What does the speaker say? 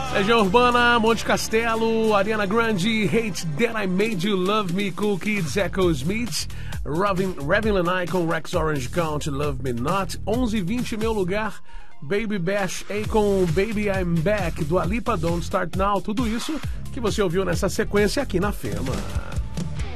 Legião Urbana, Monte Castelo, Ariana Grande, Hate That I Made You Love Me, Cool Kids, Echo Smith, Ravin Lanai com Rex Orange Count, Love Me Not, 11:20 meu lugar, Baby Bash, com Baby I'm Back, Dua Lipa, Don't Start Now, tudo isso que você ouviu nessa sequência aqui na Fema.